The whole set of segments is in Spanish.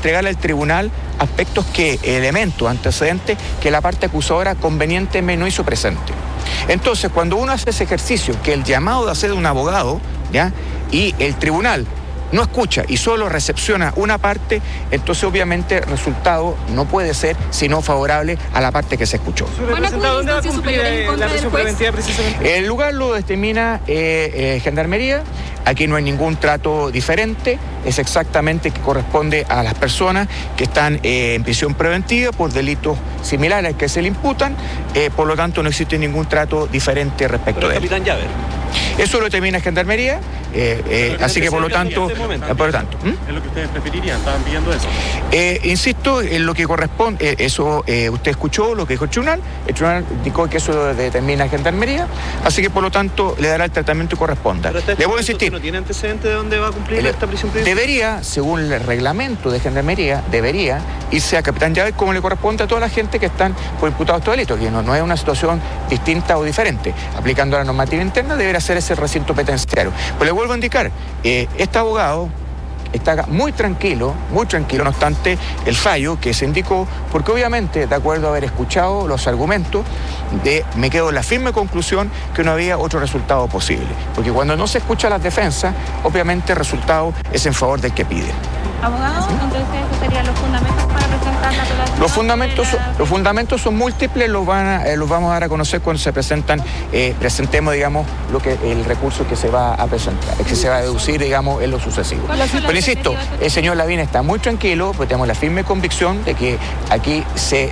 entregarle al tribunal elementos, antecedentes que la parte acusadora convenientemente no hizo presente. Entonces, cuando uno hace ese ejercicio, que el llamado de hacer de un abogado, ¿ya?, y el tribunal no escucha y solo recepciona una parte, entonces obviamente el resultado no puede ser sino favorable a la parte que se escuchó. ¿Dónde va a cumplir la prisión preventiva precisamente? El lugar lo determina Gendarmería. Aquí no hay ningún trato diferente, es exactamente que corresponde a las personas que están en prisión preventiva por delitos similares al que se le imputan, por lo tanto no existe ningún trato diferente respecto de él. Capitán Llaver. Eso lo determina Gendarmería, así que por lo tanto... ¿Es lo que ustedes preferirían? ¿Estaban pidiendo eso? Insisto, en lo que corresponde, usted escuchó lo que dijo el tribunal indicó que eso lo determina Gendarmería, así que por lo tanto le dará el tratamiento que corresponda. Le voy a insistir. ¿No tiene antecedentes de dónde va a cumplir esta prisión preventiva? Debería, según el reglamento de Gendarmería, debería irse a Capitán Llaves como le corresponde a toda la gente que están por imputados de estos delitos, que no es una situación distinta o diferente. Aplicando la normativa interna, debería ser ese recinto penitenciario. Pues le vuelvo a indicar, este abogado está muy tranquilo, no obstante el fallo que se indicó, porque obviamente, de acuerdo a haber escuchado los argumentos, me quedo en la firme conclusión que no había otro resultado posible. Porque cuando no se escucha las defensas, obviamente el resultado es en favor del que pide. Abogado, entonces estos serían los fundamentos para presentar la apelación. Los fundamentos son múltiples, los vamos a dar a conocer cuando se presentemos, digamos, el recurso que se va a presentar, que se va a deducir, digamos, en lo sucesivo. Pero insisto, el señor Lavín está muy tranquilo, pues tenemos la firme convicción de que aquí se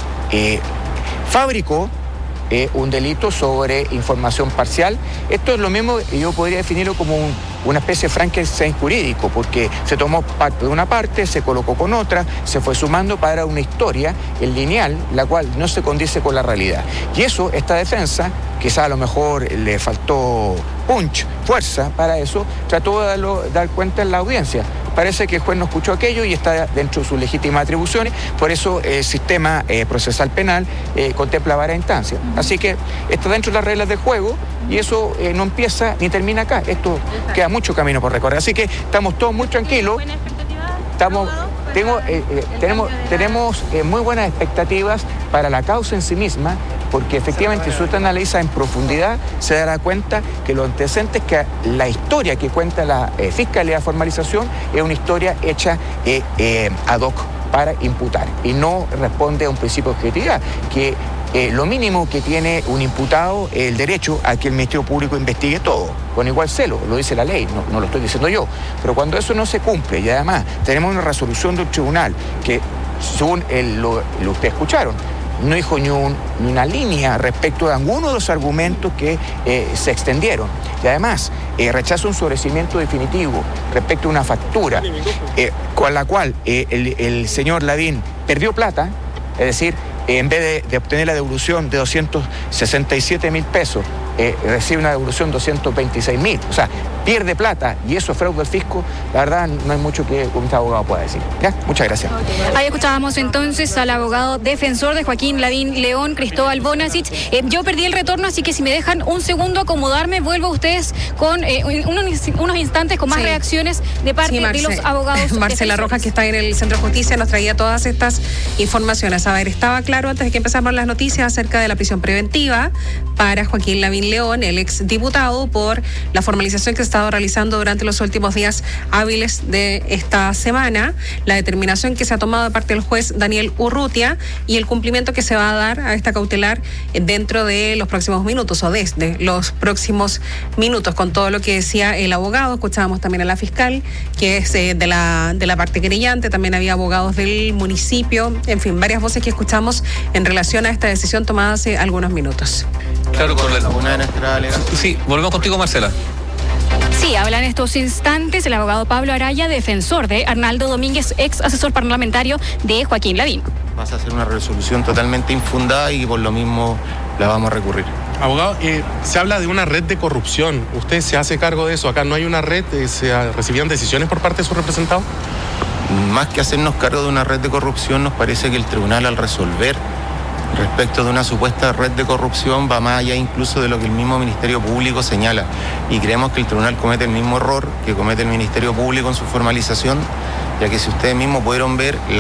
fabricó un delito sobre información parcial. Esto es lo mismo, yo podría definirlo como una especie de Frankenstein jurídico, porque se tomó parte de una parte, se colocó con otra, se fue sumando para una historia en lineal, la cual no se condice con la realidad. Y eso, esta defensa, quizá a lo mejor le faltó punch, fuerza para eso, trató de dar cuenta en la audiencia. Parece que el juez no escuchó aquello y está dentro de sus legítimas atribuciones, por eso el sistema procesal penal contempla varias instancias. Así que está dentro de las reglas del juego y eso no empieza ni termina acá. Esto queda mucho camino por recorrer. Así que estamos todos muy tranquilos. Tenemos muy buenas expectativas para la causa en sí misma, porque efectivamente si usted analiza en profundidad se dará cuenta que los antecedentes, que la historia que cuenta la Fiscalía de Formalización es una historia hecha ad hoc para imputar y no responde a un principio de objetividad, que lo mínimo que tiene un imputado es el derecho a que el Ministerio Público investigue todo, con igual celo, lo dice la ley, no lo estoy diciendo yo. Pero cuando eso no se cumple y además tenemos una resolución del tribunal que, según lo ustedes escucharon, no dijo ni una línea respecto de alguno de los argumentos que se extendieron. Y además, rechaza un sobrecimiento definitivo respecto a una factura con la cual el señor Lavín perdió plata, es decir, en vez de obtener la devolución de 267.000 pesos, recibe una devolución de 226.000. O sea, pierde plata y eso es fraude al fisco. La verdad, no hay mucho que un abogado pueda decir. ¿Ya? Muchas gracias. Ahí escuchábamos entonces al abogado defensor de Joaquín Lavín León, Cristóbal Bonasich. Yo perdí el retorno, así que si me dejan un segundo acomodarme, vuelvo a ustedes con unos instantes con más reacciones de parte de los abogados. Marcela Rojas, que está en el Centro de Justicia, nos traía todas estas informaciones. A ver, estaba claro antes de que empezáramos las noticias acerca de la prisión preventiva para Joaquín Lavín León, el exdiputado, por la formalización que se ha estado realizando durante los últimos días hábiles de esta semana, la determinación que se ha tomado de parte del juez Daniel Urrutia y el cumplimiento que se va a dar a esta cautelar dentro de los próximos minutos o desde los próximos minutos. Con todo lo que decía el abogado, escuchábamos también a la fiscal, que es de la parte querellante, también había abogados del municipio, en fin, varias voces que escuchamos en relación a esta decisión tomada hace algunos minutos. Claro, con una de nuestras alegaciones. Sí, volvemos contigo, Marcela. Sí, habla en estos instantes el abogado Pablo Araya, defensor de Arnaldo Domínguez, ex asesor parlamentario de Joaquín Lavín. Vas a hacer una resolución totalmente infundada y por lo mismo la vamos a recurrir. Abogado, se habla de una red de corrupción. ¿Usted se hace cargo de eso? ¿Acá no hay una red? ¿Se recibían decisiones por parte de su representado? Más que hacernos cargo de una red de corrupción, nos parece que el tribunal, al resolver respecto de una supuesta red de corrupción, va más allá incluso de lo que el mismo Ministerio Público señala. Y creemos que el tribunal comete el mismo error que comete el Ministerio Público en su formalización, ya que si ustedes mismos pudieron ver